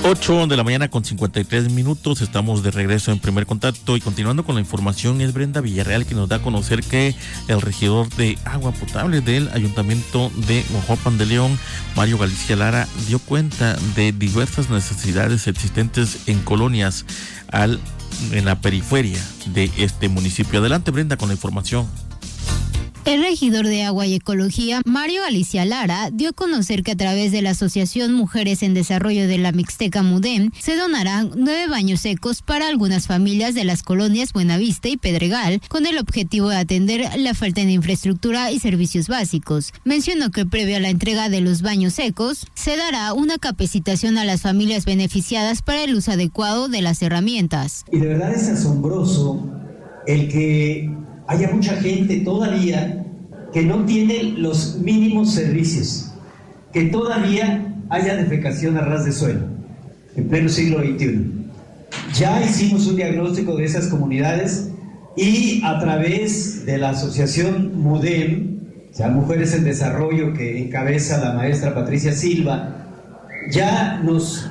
8 de la mañana con 53 minutos, estamos de regreso en Primer Contacto y continuando con la información es Brenda Villarreal, que nos da a conocer que el regidor de agua potable del Ayuntamiento de Huajuapan de León, Mario Galicia Lara, dio cuenta de diversas necesidades existentes en colonias en la periferia de este municipio. Adelante, Brenda, con la información. El regidor de Agua y Ecología, Mario Galicia Lara, dio a conocer que a través de la Asociación Mujeres en Desarrollo de la Mixteca MUDEM, se donarán 9 baños secos para algunas familias de las colonias Buenavista y Pedregal, con el objetivo de atender la falta de infraestructura y servicios básicos. Mencionó que previo a la entrega de los baños secos, se dará una capacitación a las familias beneficiadas para el uso adecuado de las herramientas. Y de verdad es asombroso el que haya mucha gente todavía que no tiene los mínimos servicios, que todavía haya defecación a ras de suelo, en pleno siglo XXI. Ya hicimos un diagnóstico de esas comunidades y a través de la asociación MUDEM, o sea, Mujeres en Desarrollo, que encabeza la maestra Patricia Silva, ya nos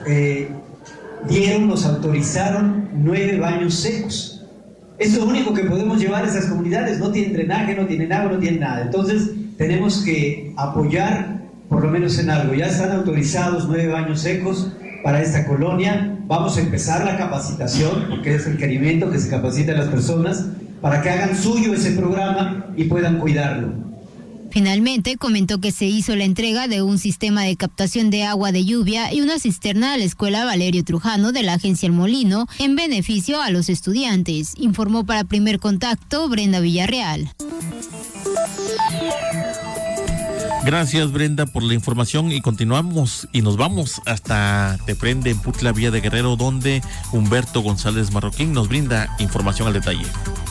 autorizaron 9 baños secos. Es lo único que podemos llevar a esas comunidades. No tienen drenaje, no tienen agua, no tienen nada. Entonces tenemos que apoyar por lo menos en algo. Ya están autorizados 9 baños secos para esta colonia. Vamos a empezar la capacitación, porque es el requerimiento que se capacite a las personas para que hagan suyo ese programa y puedan cuidarlo. Finalmente, comentó que se hizo la entrega de un sistema de captación de agua de lluvia y una cisterna a la Escuela Valerio Trujano de la Agencia El Molino en beneficio a los estudiantes. Informó para Primer Contacto Brenda Villarreal. Gracias, Brenda, por la información y continuamos y nos vamos hasta Teprende, en Putla, Villa de Guerrero, donde Humberto González Marroquín nos brinda información al detalle.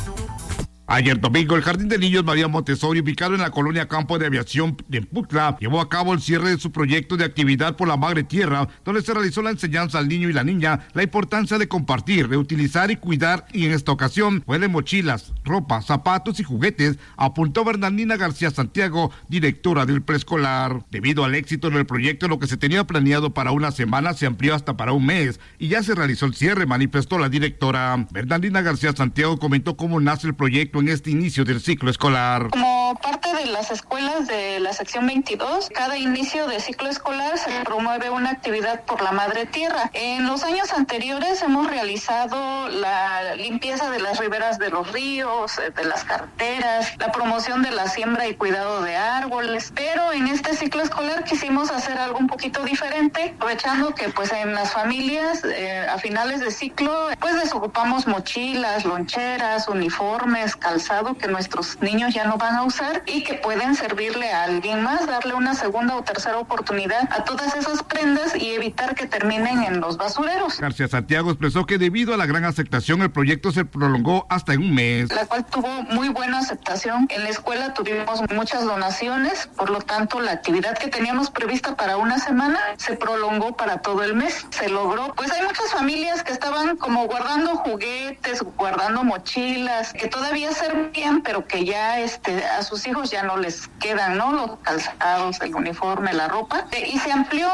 Ayer domingo, el Jardín de Niños María Montessori, ubicado en la colonia Campo de Aviación de Putla, llevó a cabo el cierre de su proyecto de actividad por la Madre Tierra, donde se realizó la enseñanza al niño y la niña, la importancia de compartir, reutilizar y cuidar, y en esta ocasión fue de mochilas, ropa, zapatos y juguetes, apuntó Bernardina García Santiago, directora del preescolar. Debido al éxito del proyecto, lo que se tenía planeado para una semana se amplió hasta para un mes, y ya se realizó el cierre, manifestó la directora. Bernardina García Santiago comentó cómo nace el proyecto en este inicio del ciclo escolar. Como parte de las escuelas de la sección 22, cada inicio de ciclo escolar se promueve una actividad por la Madre Tierra. En los años anteriores hemos realizado la limpieza de las riberas de los ríos, de las carreteras, la promoción de la siembra y cuidado de árboles, pero en este ciclo escolar quisimos hacer algo un poquito diferente, aprovechando que pues en las familias a finales de ciclo pues desocupamos mochilas, loncheras, uniformes, calzado que nuestros niños ya no van a usar y que pueden servirle a alguien más, darle una segunda o tercera oportunidad a todas esas prendas y evitar que terminen en los basureros. García Santiago expresó que debido a la gran aceptación el proyecto se prolongó hasta en un mes. La cual tuvo muy buena aceptación. En la escuela tuvimos muchas donaciones, por lo tanto la actividad que teníamos prevista para una semana se prolongó para todo el mes. Se logró. Pues hay muchas familias que estaban como guardando juguetes, guardando mochilas, que todavía servían, pero que ya a sus hijos ya no les quedan, ¿no? Los calzados, el uniforme, la ropa. Y se amplió,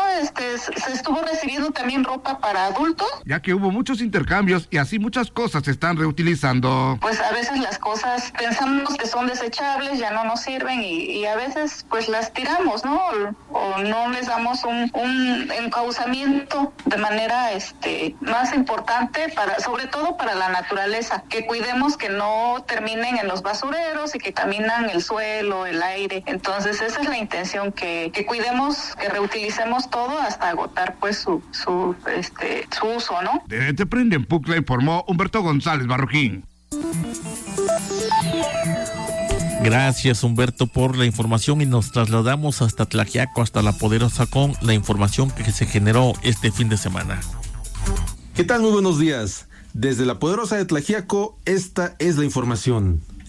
se estuvo recibiendo también ropa para adultos. Ya que hubo muchos intercambios y así muchas cosas se están reutilizando. Pues a veces las cosas pensamos que son desechables, ya no nos sirven y a veces pues las tiramos, ¿no? O no les damos un encauzamiento de manera más importante sobre todo para la naturaleza, que cuidemos que no terminen en los basureros y que contaminan el suelo, el aire. Entonces esa es la intención, que cuidemos, que reutilicemos todo hasta agotar pues su uso, ¿no? Desde Teprende en Pucla informó Humberto González Marroquín. Gracias, Humberto, por la información, y nos trasladamos hasta Tlaxiaco, hasta La Poderosa, con la información que se generó este fin de semana. ¿Qué tal? Muy buenos días. Desde La Poderosa de Tlaxiaco, esta es la información.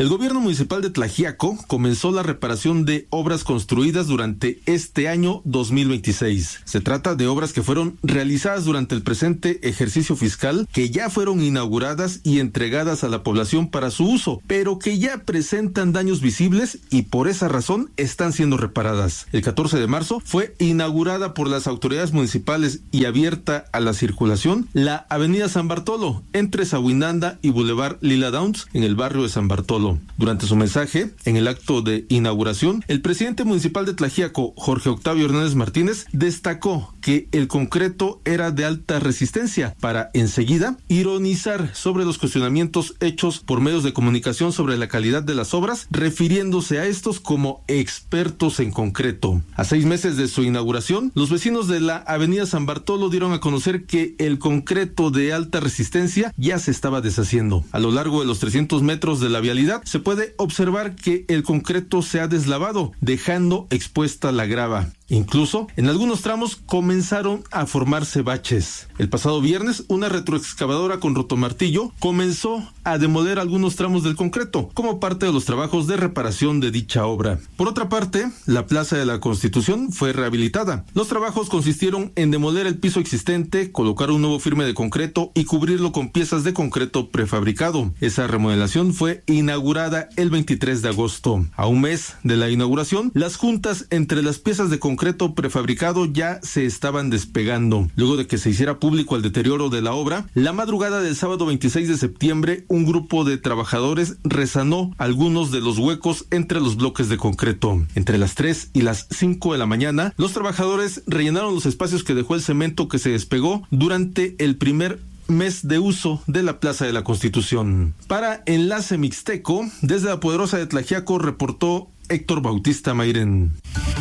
El gobierno municipal de Tlaxiaco comenzó la reparación de obras construidas durante este año 2026. Se trata de obras que fueron realizadas durante el presente ejercicio fiscal, que ya fueron inauguradas y entregadas a la población para su uso, pero que ya presentan daños visibles y por esa razón están siendo reparadas. El 14 de marzo fue inaugurada por las autoridades municipales y abierta a la circulación la avenida San Bartolo, entre Sahuinanda y Boulevard Lila Downs, en el barrio de San Bartolo. Durante su mensaje, en el acto de inauguración, el presidente municipal de Tlaxiaco, Jorge Octavio Hernández Martínez, destacó que el concreto era de alta resistencia, para enseguida ironizar sobre los cuestionamientos hechos por medios de comunicación sobre la calidad de las obras, refiriéndose a estos como expertos en concreto. A 6 meses de su inauguración, los vecinos de la avenida San Bartolo dieron a conocer que el concreto de alta resistencia ya se estaba deshaciendo. A lo largo de los 300 metros de la vialidad se puede observar que el concreto se ha deslavado, dejando expuesta la grava. Incluso, en algunos tramos comenzaron a formarse baches. El pasado viernes, una retroexcavadora con rotomartillo comenzó a demoler algunos tramos del concreto, como parte de los trabajos de reparación de dicha obra. Por otra parte, la Plaza de la Constitución fue rehabilitada. Los trabajos consistieron en demoler el piso existente, colocar un nuevo firme de concreto y cubrirlo con piezas de concreto prefabricado. Esa remodelación fue inaugurada el 23 de agosto. A un mes de la inauguración, las juntas entre las piezas de concreto prefabricado ya se estaban despegando. Luego de que se hiciera público el deterioro de la obra, la madrugada del sábado 26 de septiembre, un grupo de trabajadores resanó algunos de los huecos entre los bloques de concreto. Entre las 3 y las 5 de la mañana, los trabajadores rellenaron los espacios que dejó el cemento que se despegó durante el primer mes de uso de la Plaza de la Constitución. Para Enlace Mixteco, desde la poderosa de Tlaxiaco, reportó Héctor Bautista Mayren.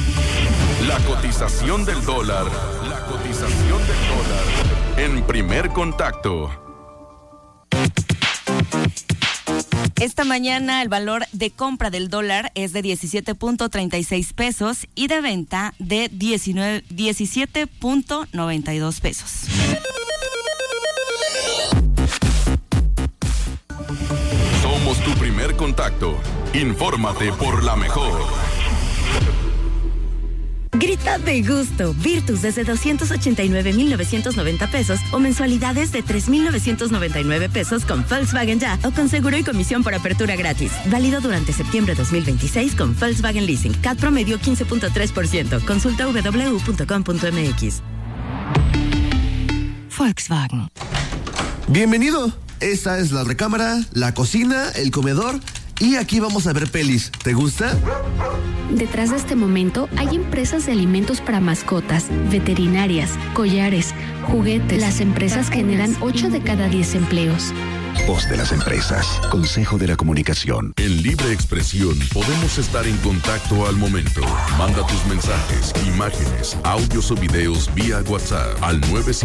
La cotización del dólar. La cotización del dólar. En Primer Contacto. Esta mañana el valor de compra del dólar es de 17.36 pesos y de venta de 17.92 pesos. Somos tu primer contacto. Infórmate por la mejor. Grita de gusto. Virtus desde 289,990 pesos o mensualidades de 3,999 pesos con Volkswagen Ya o con seguro y comisión por apertura gratis. Válido durante septiembre 2026 con Volkswagen Leasing. CAT promedio 15.3%. Consulta www.com.mx. Volkswagen. Bienvenido. Esta es la recámara, la cocina, el comedor y aquí vamos a ver pelis. ¿Te gusta? Detrás de este momento hay empresas de alimentos para mascotas, veterinarias, collares, juguetes. Las empresas generan 8 de cada 10 empleos. Voz de las empresas. Consejo de la Comunicación. En Libre Expresión podemos estar en contacto al momento. Manda tus mensajes, imágenes, audios o videos vía WhatsApp al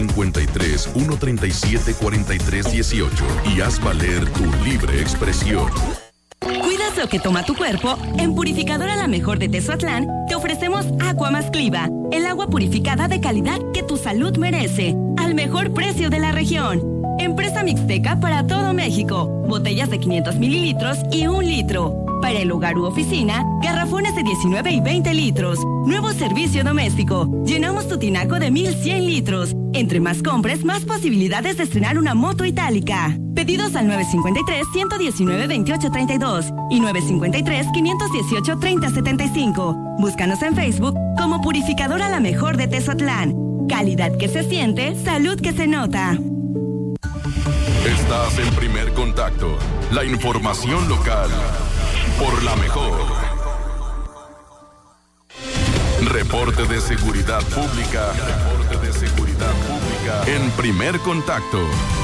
953-137-4318 y haz valer tu libre expresión. ¿Cuidas lo que toma tu cuerpo? En Purificadora La Mejor de Tezoatlán te ofrecemos Agua Mascliva, el agua purificada de calidad que tu salud merece, al mejor precio de la región. Empresa mixteca para todo México. Botellas de 500 mililitros y 1 litro. Para el hogar u oficina, garrafones de 19 y 20 litros. Nuevo servicio doméstico. Llenamos tu tinaco de 1,100 litros. Entre más compres, más posibilidades de estrenar una moto itálica. Pedidos al 953-119-2832 y 953-518-3075. Búscanos en Facebook como Purificadora La Mejor de Tezoatlán. Calidad que se siente, salud que se nota. Estás en Primer Contacto. La información local por la mejor. Reporte de seguridad pública. Reporte de seguridad pública en Primer Contacto.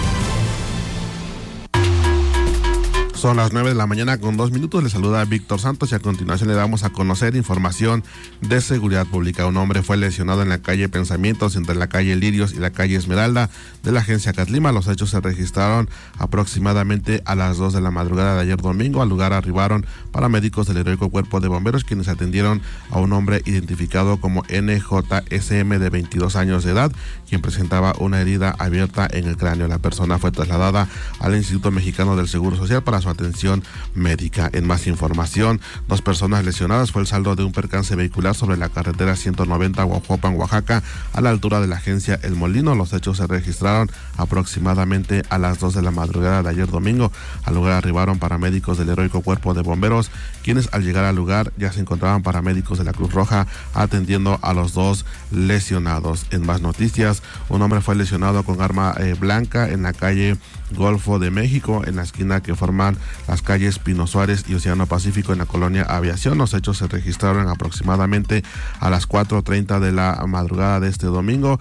Son las 9 de la mañana con 2 minutos. Le saluda Víctor Santos y a continuación le damos a conocer información de seguridad pública. Un hombre fue lesionado en la calle Pensamientos, entre la calle Lirios y la calle Esmeralda de la agencia Catlima. Los hechos se registraron aproximadamente a las 2 de la madrugada de ayer domingo. Al lugar arribaron paramédicos del Heroico Cuerpo de Bomberos, quienes atendieron a un hombre identificado como NJSM de 22 años de edad, quien presentaba una herida abierta en el cráneo. La persona fue trasladada al Instituto Mexicano del Seguro Social para su atención médica. En más información, 2 personas lesionadas fue el saldo de un percance vehicular sobre la carretera 190 Huajuapan, Oaxaca, a la altura de la agencia El Molino. Los hechos se registraron aproximadamente a las 2 de la madrugada de ayer domingo. Al lugar arribaron paramédicos del Heroico Cuerpo de Bomberos, quienes al llegar al lugar ya se encontraban paramédicos de la Cruz Roja atendiendo a los 2 lesionados. En más noticias, un hombre fue lesionado con arma blanca en la calle Golfo de México, en la esquina que forman las calles Pino Suárez y Océano Pacífico en la colonia Aviación. Los hechos se registraron aproximadamente a las 4:30 de la madrugada de este domingo.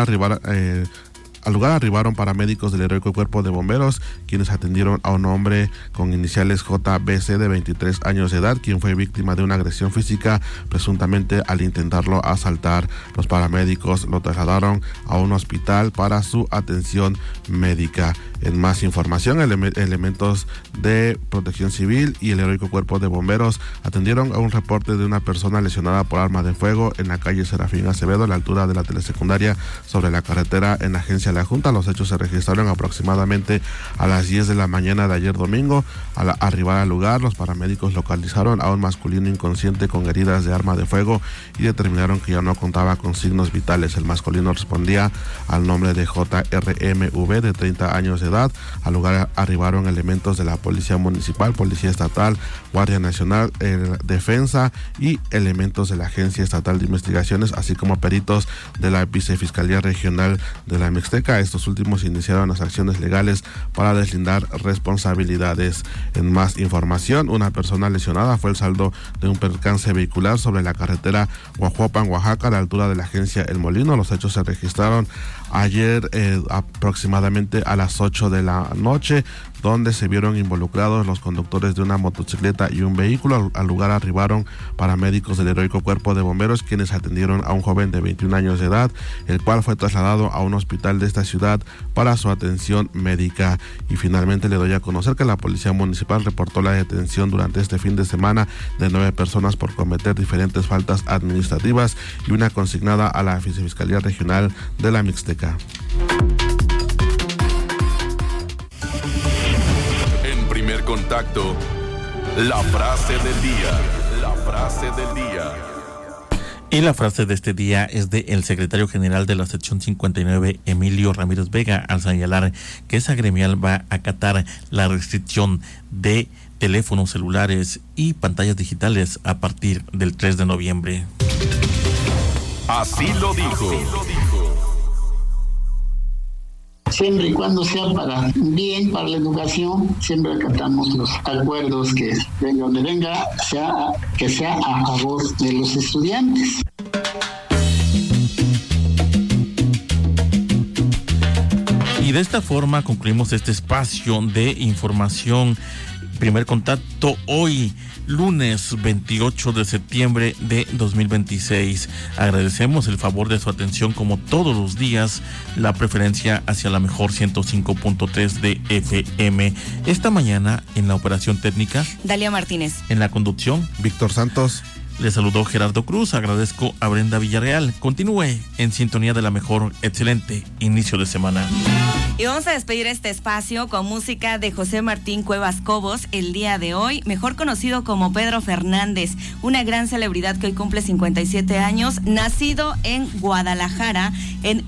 Al lugar arribaron paramédicos del Heroico Cuerpo de Bomberos, quienes atendieron a un hombre con iniciales JBC de 23 años de edad, quien fue víctima de una agresión física, presuntamente al intentarlo asaltar. Los paramédicos lo trasladaron a un hospital para su atención médica. En más información, elementos de Protección Civil y el Heroico Cuerpo de Bomberos atendieron a un reporte de una persona lesionada por arma de fuego en la calle Serafín Acevedo, a la altura de la telesecundaria sobre la carretera en la agencia La Junta. Los hechos se registraron aproximadamente a las 10 de la mañana de ayer domingo. Al arribar al lugar, los paramédicos localizaron a un masculino inconsciente con heridas de arma de fuego y determinaron que ya no contaba con signos vitales. El masculino respondía al nombre de JRMV, de 30 años de edad. Al lugar arribaron elementos de la Policía Municipal, Policía Estatal, Guardia Nacional, Defensa y elementos de la Agencia Estatal de Investigaciones, así como peritos de la Vicefiscalía Regional de la Mixteca. Estos últimos iniciaron las acciones legales para deslindar responsabilidades. En más información, una persona lesionada fue el saldo de un percance vehicular sobre la carretera Huajuapan, Oaxaca, a la altura de la agencia El Molino. Los hechos se registraron ayer aproximadamente a las 8 de la noche, donde se vieron involucrados los conductores de una motocicleta y un vehículo. Al lugar arribaron paramédicos del Heroico Cuerpo de Bomberos, quienes atendieron a un joven de 21 años de edad, el cual fue trasladado a un hospital de esta ciudad para su atención médica. Y finalmente le doy a conocer que la Policía Municipal reportó la detención durante este fin de semana de 9 personas por cometer diferentes faltas administrativas y una consignada a la Vicefiscalía Regional de la Mixteca. En Primer Contacto, la frase del día. La frase del día. Y la frase de este día es del secretario general de la sección 59, Emilio Ramírez Vega, al señalar que esa gremial va a acatar la restricción de teléfonos celulares y pantallas digitales a partir del 3 de noviembre. Así lo dijo. Siempre y cuando sea para bien, para la educación, siempre acatamos los acuerdos que venga donde venga, que sea a favor de los estudiantes. Y de esta forma concluimos este espacio de información. Primer Contacto hoy, lunes 28 de septiembre de 2026. Agradecemos el favor de su atención como todos los días, la preferencia hacia la mejor 105.3 de FM. Esta mañana en la operación técnica, Dalia Martínez. En la conducción, Víctor Santos. Le saludó Gerardo Cruz. Agradezco a Brenda Villarreal. Continúe en sintonía de la mejor. Excelente inicio de semana. Y vamos a despedir este espacio con música de José Martín Cuevas Cobos el día de hoy, mejor conocido como Pedro Fernández, una gran celebridad que hoy cumple 57 años, nacido en Guadalajara en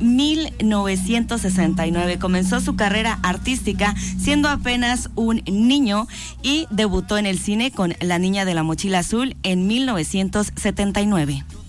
1969. Comenzó su carrera artística siendo apenas un niño y debutó en el cine con La Niña de la Mochila Azul en 1979.